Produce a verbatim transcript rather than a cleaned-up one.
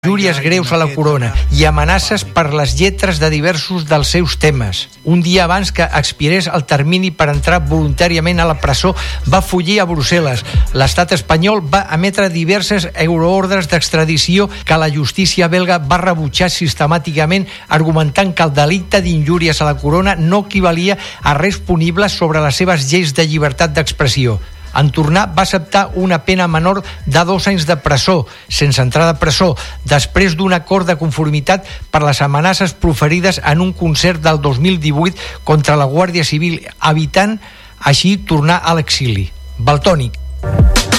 injúries greus a la corona i amenaces per les lletres de diversos dels seus temes. Un dia abans que expirés el termini per entrar voluntàriament a la presó, va fugir a Brussel·les. L'estat espanyol va emetre diverses euroordres d'extradició que la justícia belga va rebutjar sistemàticament, argumentant que el delicte d'injúries a la corona no equivalia a res punible sobre les seves lleis de llibertat d'expressió. En tornar, va acceptar una pena menor de dos anys de presó, sense entrar de presó, després d'un acord de conformitat per les amenaces proferides en un concert del dos mil divuit contra la Guàrdia Civil, evitant així tornar a l'exili. Valtònyc.